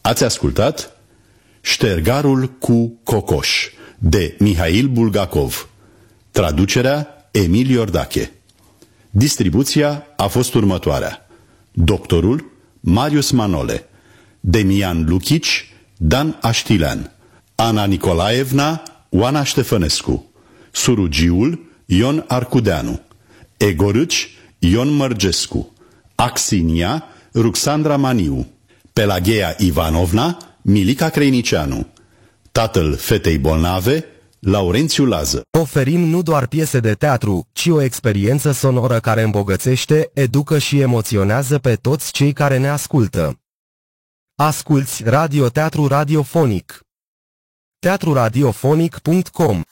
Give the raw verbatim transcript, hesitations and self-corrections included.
Ați ascultat Ștergarul cu cocoș de Mihail Bulgakov. Traducerea Emil Iordache. Distribuția a fost următoarea: Doctorul Marius Manole, Demian Luchici, Dan Aștilean, Ana Nicolaevna Oana Ștefănescu, Surugiul Ion Arcudeanu, Egorâci Ion Mărgescu, Axinia Ruxandra Maniu, Pelageia Ivanovna Milica Creinicianu, tatăl fetei bolnave Laurențiu Lază. Oferim nu doar piese de teatru, ci o experiență sonoră care îmbogățește, educă și emoționează pe toți cei care ne ascultă. Asculți radioteatru radiofonic. teatru radiofonic punct com